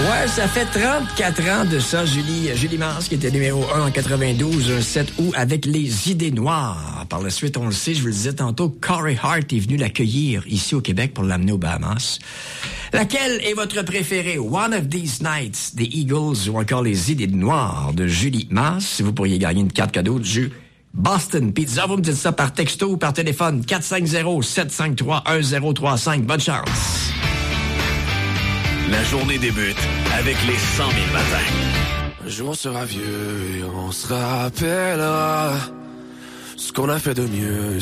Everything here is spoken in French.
Ouais, ça fait 34 ans de ça, Julie Mars, qui était numéro 1 en 92, un 7 août, avec Les Idées Noires. Par la suite, on le sait, je vous le disais tantôt, Corey Hart est venu l'accueillir ici au Québec pour l'amener aux Bahamas. Laquelle est votre préférée? One of These Nights des Eagles ou encore Les Idées Noires de Julie Mars? Vous pourriez gagner une carte cadeau du jeu Boston Pizza. Vous me dites ça par texto ou par téléphone. 450-753-1035. Bonne chance. La journée débute avec les 100 000 matins. Un jour on sera vieux et on se rappellera ce qu'on a fait de mieux.